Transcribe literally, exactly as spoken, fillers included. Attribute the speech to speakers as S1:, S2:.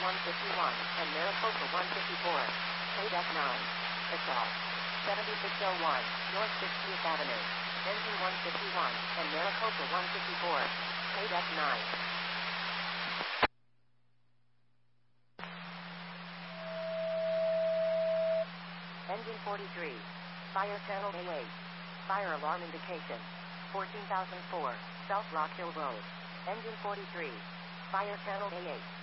S1: one fifty-one, and Maricopa one fifty-four. Paid F nine. Assault. seventy-six oh one, North sixtieth Avenue. Engine one fifty-one, and Maricopa one fifty-four. Paid F nine. Engine forty-three. Fire channel A eight. Fire alarm indication. fourteen thousand four, South Rock Hill Road. Engine forty-three. Fire channel A eight.